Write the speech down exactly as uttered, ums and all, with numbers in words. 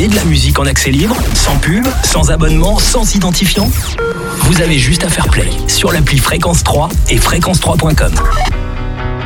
de la musique en accès libre, sans pub, sans abonnement, sans identifiant? Vous avez juste à faire play sur l'appli Fréquence trois et fréquence trois point com.